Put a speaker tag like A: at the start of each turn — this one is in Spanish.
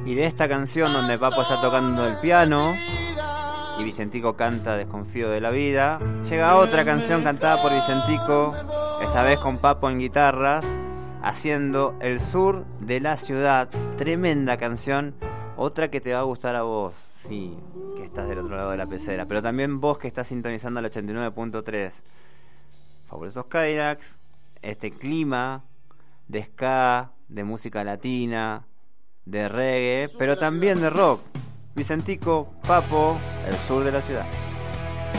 A: Y de esta canción donde Papo está tocando el piano y Vicentico canta Desconfío de la vida, llega otra canción cantada por Vicentico, esta vez con Papo en guitarras, haciendo El sur de la ciudad. Tremenda canción, otra que te va a gustar a vos, sí, que estás del otro lado de la pecera, pero también vos que estás sintonizando el 89.3. Fabulosos Cadillacs, este clima de ska, de música latina, de reggae, pero también de rock. Vicentico, Papo, El sur de la ciudad.